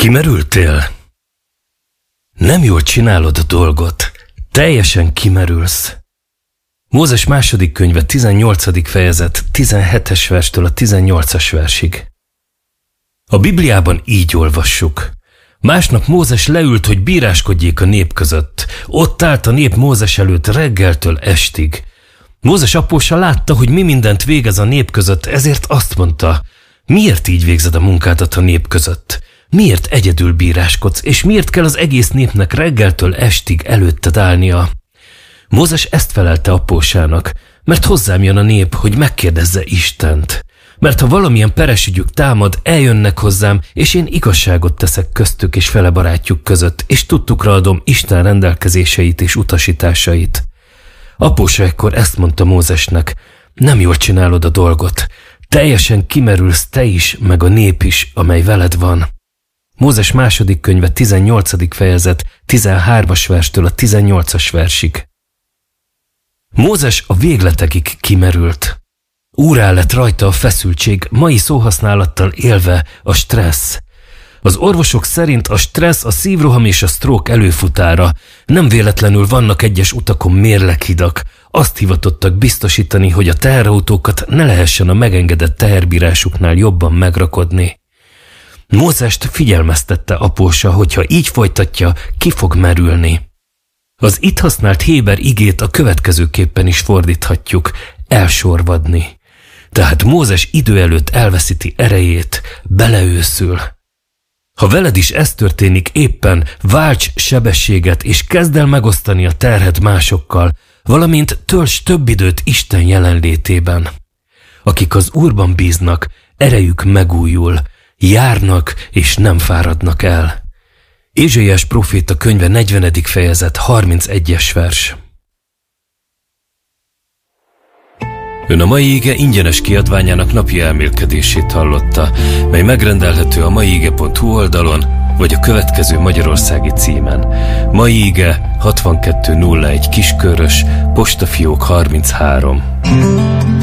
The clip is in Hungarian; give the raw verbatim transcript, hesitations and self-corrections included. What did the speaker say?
Kimerültél? Nem jól csinálod a dolgot. Teljesen kimerülsz. Mózes második könyve tizennyolcadik fejezet tizenhetes verstől a tizennyolcas versig. A Bibliában így olvassuk. Másnap Mózes leült, hogy bíráskodjék a nép között. Ott állt a nép Mózes előtt reggeltől estig. Mózes apósa látta, hogy mi mindent végez a nép között, ezért azt mondta: miért így végzed a munkádat a nép között? Miért egyedül bíráskodsz, és miért kell az egész népnek reggeltől estig előtted állnia? Mózes ezt felelte apósának: mert hozzám jön a nép, hogy megkérdezze Istent. Mert ha valamilyen peres ügyük támad, eljönnek hozzám, és én igazságot teszek köztük és fele barátjuk között, és tudtukra adom Isten rendelkezéseit és utasításait. Apósa ekkor ezt mondta Mózesnek: nem jól csinálod a dolgot. Teljesen kimerülsz te is, meg a nép is, amely veled van. Mózes második könyve tizennyolcadik fejezet tizenhármas verstől a tizennyolcas versig. Mózes a végletekig kimerült. Úrrá lett rajta a feszültség, mai szóhasználattal élve a stressz. Az orvosok szerint a stressz a szívroham és a sztrók előfutára. Nem véletlenül vannak egyes utakon mérleghidak. Azt hivatottak biztosítani, hogy a teherautókat ne lehessen a megengedett teherbírásuknál jobban megrakodni. Mózest figyelmeztette apósa, hogyha így folytatja, ki fog merülni. Az itt használt héber igét a következőképpen is fordíthatjuk: elsorvadni. Tehát Mózes idő előtt elveszíti erejét, beleőszül. Ha veled is ez történik éppen, válts sebességet és kezd el megosztani a terhet másokkal, valamint tölts több időt Isten jelenlétében. Akik az Úrban bíznak, erejük megújul, járnak és nem fáradnak el. Ézsaiás próféta könyve negyvenedik fejezet harmincegyes vers. Ön a mai ige ingyenes kiadványának napi elmélkedését hallotta, mely megrendelhető a maiige pont hu oldalon, vagy a következő magyarországi címen. Mai ige hatvankettő nulla egy Kiskörös, postafiók harminchárom.